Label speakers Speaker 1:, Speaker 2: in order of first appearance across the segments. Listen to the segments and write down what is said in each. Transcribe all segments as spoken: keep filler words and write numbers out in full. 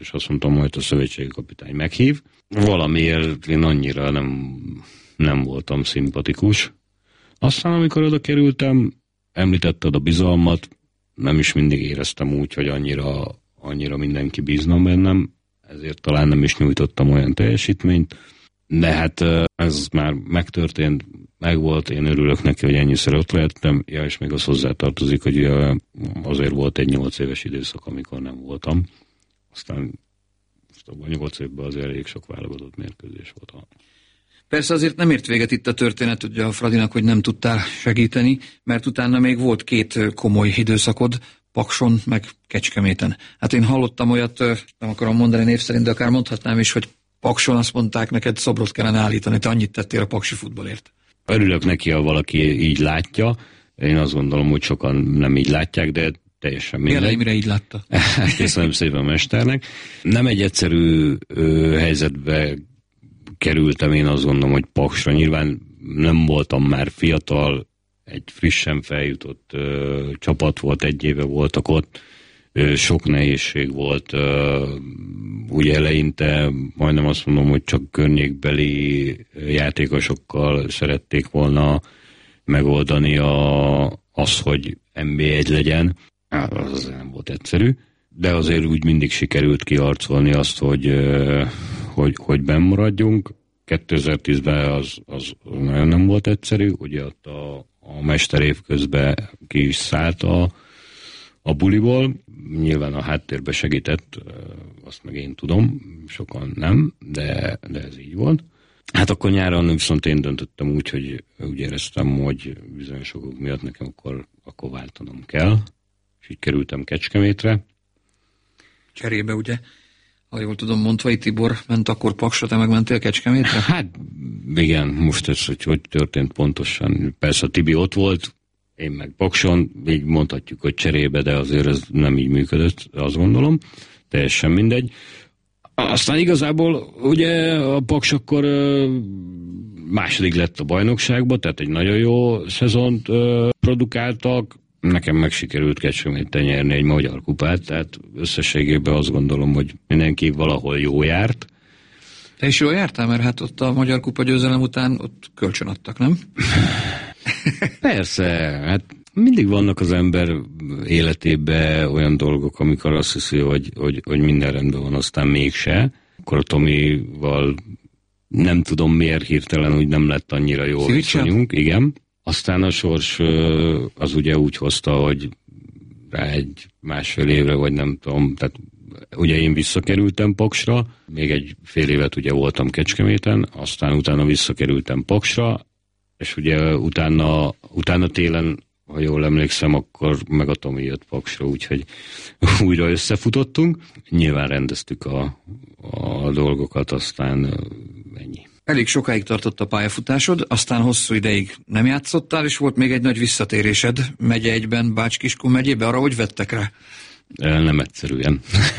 Speaker 1: és azt mondtam, hogy a szövetségi kapitány meghív. Valamiért én annyira nem, nem voltam szimpatikus. Aztán, amikor oda kerültem, említetted a bizalmat, nem is mindig éreztem úgy, hogy annyira, annyira mindenki bízna bennem, ezért talán nem is nyújtottam olyan teljesítményt, de hát ez már megtörtént, megvolt, én örülök neki, hogy ennyiszer ott lehettem, ja, és még az hozzátartozik, hogy azért volt egy nyolc éves időszak, amikor nem voltam, aztán a nyolc évben azért elég sok válogatott mérkőzés volt.
Speaker 2: Persze azért nem ért véget itt a történet, ugye a Fradinak, hogy nem tudtál segíteni, mert utána még volt két komoly időszakod, Pakson, meg Kecskeméten. Hát én hallottam olyat, nem akarom mondani név szerint, de akár mondhatnám is, hogy Pakson azt mondták, neked szobrot kellene állítani, te annyit tettél a paksi futballért.
Speaker 1: Örülök neki, ha valaki így látja. Én azt gondolom, hogy sokan nem így látják, de teljesen mindegy.
Speaker 2: Jelen, mire így látta.
Speaker 1: Köszönöm szépen a mesternek. Nem egy egyszerű ö, helyzetbe kerültem, én azt gondolom, hogy Paksra. Nyilván nem voltam már fiatal, egy frissen feljutott ö, csapat volt, egy éve voltak ott, ö, sok nehézség volt, ö, ugye eleinte majdnem azt mondom, hogy csak környékbeli játékosokkal szerették volna megoldani a, az, hogy en bé egy legyen. Hát, az nem volt egyszerű, de azért úgy mindig sikerült kiharcolni azt, hogy, hogy, hogy benn maradjunk. kétezer-tízben az, az nagyon nem volt egyszerű, ugye ott a, a mester évközben ki is szállt a, a buliból. Nyilván a háttérbe segített, azt meg én tudom, sokan nem, de, de ez így volt. Hát akkor nyáron viszont én döntöttem úgy, hogy úgy éreztem, hogy bizonyos okok miatt nekem akkor, akkor váltanom kell, és így kerültem Kecskemétre.
Speaker 2: Cserébe ugye, ha jól tudom, Montvai Tibor ment akkor Paksra, te megmentél Kecskemétre?
Speaker 1: Hát igen, most ez, hogy hogy történt pontosan. Persze a Tibi ott volt, én meg Pakson, így mondhatjuk, hogy cserébe, de azért ez nem így működött, azt gondolom, teljesen mindegy. Aztán igazából ugye a Paks akkor ö, második lett a bajnokságban, tehát egy nagyon jó szezont ö, produkáltak, nekem meg sikerült Kecskeméten nyerni egy magyar kupát, tehát összességében azt gondolom, hogy mindenki valahol jó járt.
Speaker 2: Te is jól jártál, mert hát ott a magyar kupa győzelem után ott kölcsön adtak, nem?
Speaker 1: Persze, hát mindig vannak az ember életében olyan dolgok, amikor azt hiszi, hogy, hogy, hogy minden rendben van, aztán mégse. Akkor a Tomival nem tudom miért hirtelen úgy nem lett annyira jó viszonyunk. Igen. Aztán a sors az ugye úgy hozta, hogy rá egy másfél évre, vagy nem tudom, tehát ugye én visszakerültem Paksra, még egy fél évet ugye voltam Kecskeméten, aztán utána visszakerültem Paksra, és ugye utána, utána télen, ha jól emlékszem, akkor meg a Tomi jött Paksra, úgyhogy újra összefutottunk. Nyilván rendeztük a, a dolgokat, aztán ennyi.
Speaker 2: Elég sokáig tartott a pályafutásod, aztán hosszú ideig nem játszottál, és volt még egy nagy visszatérésed megye egyben, Bács-Kiskun megyébe, arra hogy vettek rá?
Speaker 1: Nem egyszerűen.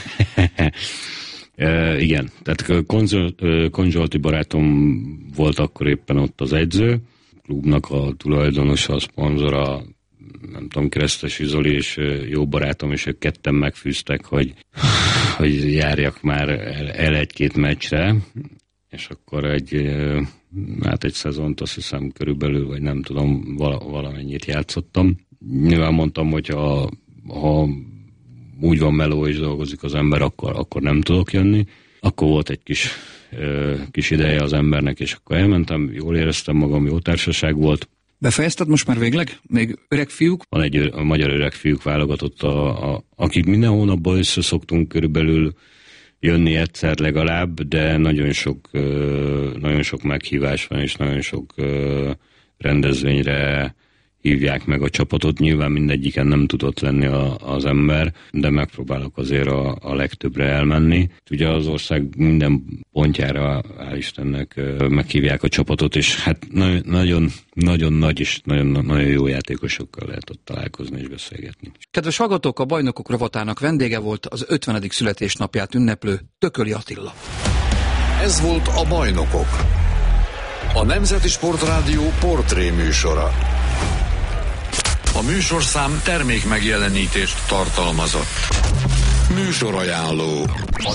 Speaker 1: e, igen, tehát Konzsolti barátom volt akkor éppen ott az edző, klubnak a tulajdonosa, a szponzora, nem tudom, Keresztesi Zoli és jó barátom, és ők ketten megfűztek, hogy, hogy járjak már el, el egy-két meccsre, és akkor egy, hát egy szezont azt hiszem körülbelül, vagy nem tudom, valamennyit játszottam. Nyilván mondtam, hogy ha, ha úgy van meló és dolgozik az ember, akkor, akkor nem tudok jönni. Akkor volt egy kis, kis ideje az embernek, és akkor elmentem, jól éreztem magam, jó társaság volt.
Speaker 2: Befejezted most már végleg? Még öreg fiúk?
Speaker 1: Van egy a magyar öreg fiúk válogatott, a, a, akik minden hónapban összeszoktunk körülbelül jönni egyszer legalább, de nagyon sok, nagyon sok meghívás van, és nagyon sok rendezvényre hívják meg a csapatot. Nyilván mindegyiken nem tudott lenni a, az ember, de megpróbálok azért a, a legtöbbre elmenni. Ugye az ország minden pontjára, hál' Istennek, meghívják a csapatot, és hát nagyon, nagyon nagy és nagyon, nagyon jó játékosokkal lehet ott találkozni és beszélgetni.
Speaker 2: Kedves hallgatók, a Bajnokok rovatának vendége volt az ötvenedik születésnapját ünneplő Tököli Attila.
Speaker 3: Ez volt a Bajnokok, a Nemzeti Sportrádió portré műsora. A műsorszám termék megjelenítést tartalmazott. Műsorajánló.